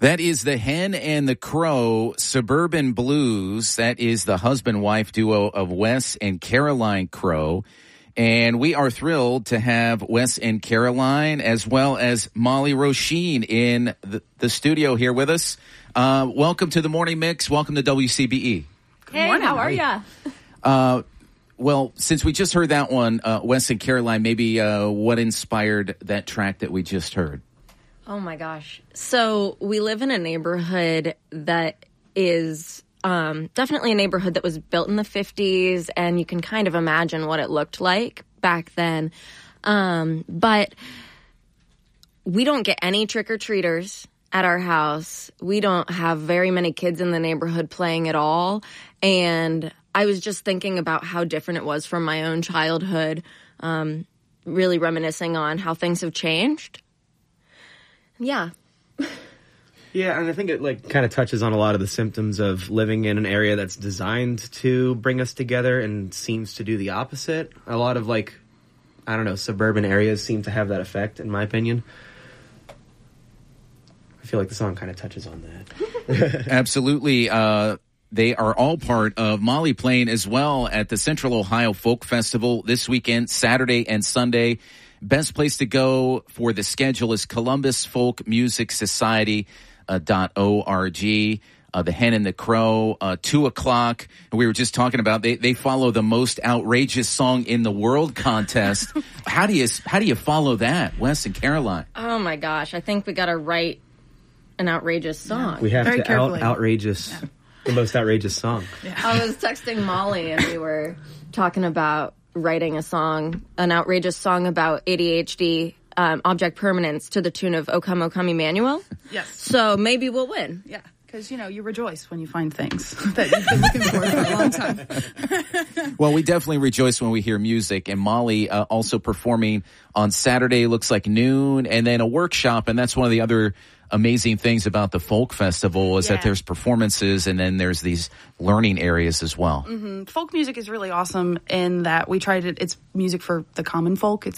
That is the Hen and the Crow, Suburban Blues. That is the husband-wife duo of Wes and Caroline Crow. And we are thrilled to have Wes and Caroline as well as Molly Roisin in the studio here with us. Welcome to the Morning Mix. Welcome to WCBE. Good morning. How are ya? Well, since we just heard that one, Wes and Caroline, maybe what inspired that track that we just heard? Oh, my gosh. So we live in a neighborhood that is definitely a neighborhood that was built in the 50s, and you can kind of imagine what it looked like back then. But we don't get any trick-or-treaters at our house. We don't have very many kids in the neighborhood playing at all. And I was just thinking about how different it was from my own childhood, really reminiscing on how things have changed. Yeah. Yeah, and I think it kind of touches on a lot of the symptoms of living in an area that's designed to bring us together and seems to do the opposite. A lot of suburban areas seem to have that effect, in my opinion. I feel like the song kind of touches on that. Absolutely. They are all part of Molly playing as well at the Central Ohio Folk Festival this weekend, Saturday and Sunday. Best place to go for the schedule is ColumbusFolkMusicSociety.org. The Hen and the Crow, 2:00. We were just talking about they follow the most outrageous song in the world contest. How do you follow that, Wes and Caroline? Oh my gosh, I think we got to write an outrageous song. We have to outrageous the most outrageous song. Yeah. I was texting Molly and we were talking about writing a song, an outrageous song about ADHD object permanence to the tune of O Come, O Come, Emmanuel. Yes. So maybe we'll win. Yeah, because, you rejoice when you find things that you've been looking for a long time. Well, we definitely rejoice when we hear music. And Molly also performing on Saturday, looks like noon, and then a workshop. And that's one of the other amazing things about the Folk Festival is that there's performances and then there's these learning areas as well. Mm-hmm. Folk music is really awesome in that it's music for the common folk.